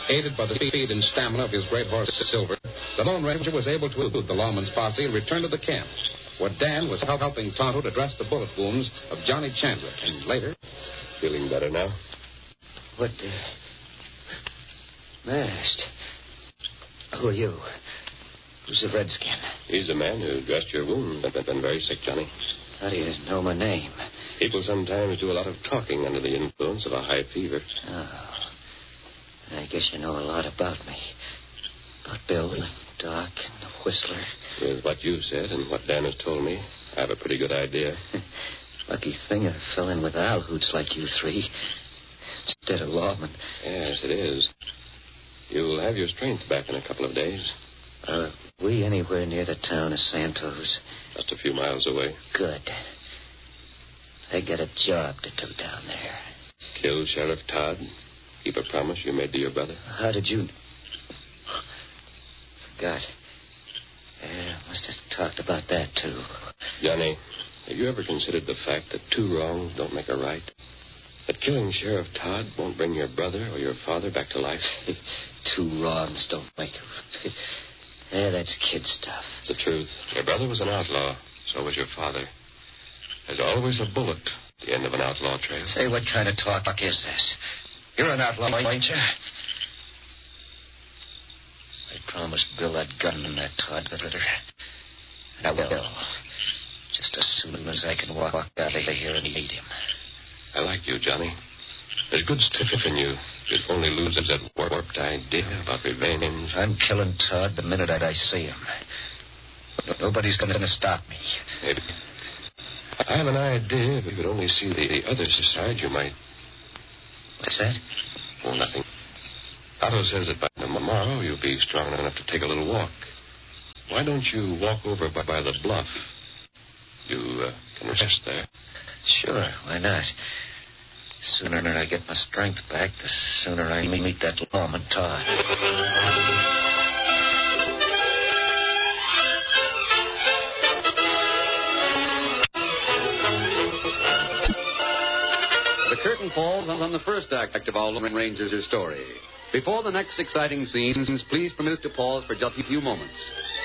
Aided by the speed and stamina of his great horse, Silver, the Lone Ranger was able to elude the lawman's posse and return to the camp, where Dan was helping Tonto to dress the bullet wounds of Johnny Chandler. And later... Feeling better now? What, Masked? Who are you? Who's the redskin? He's the man who dressed your wound. I've been very sick, Johnny. How do you know my name? People sometimes do a lot of talking under the influence of a high fever. Oh. I guess you know a lot about me. About Bill and Doc and the Whistler. With what you said and what Dan has told me, I have a pretty good idea. Lucky thing I fell in with Alhoots like you three. Instead of lawmen. Yes, it is. You'll have your strength back in a couple of days. Are we anywhere near the town of Santos? Just a few miles away. Good. I got a job to do down there. Kill Sheriff Todd? Keep a promise you made to your brother? How did you... Forgot. Must have talked about that, too. Johnny, have you ever considered the fact that two wrongs don't make a right? That killing Sheriff Todd won't bring your brother or your father back to life? Two wrongs don't make a... that's kid stuff. It's the truth. Your brother was an outlaw. So was your father. There's always a bullet at the end of an outlaw trail. Say, what kind of talk is this? You're an outlaw, ain't you? I promised Bill that gun and that Todd critter. And I will. Just as soon as I can walk out of here and meet him. I like you, Johnny. There's good stuff in you. You'd only lose that warped idea about revenge. I'm killing Todd the minute I see him. Nobody's going to stop me. Maybe. I have an idea. If you could only see the other side, you might... What's that? Oh, nothing. Otto says that by tomorrow you'll be strong enough to take a little walk. Why don't you walk over by the bluff? You can rest there. Sure, why not? Sooner I get my strength back, the sooner I meet that lawman Todd. The curtain falls on the first act of our Lone Ranger's story. Before the next exciting scenes, please permit us to pause for just a few moments.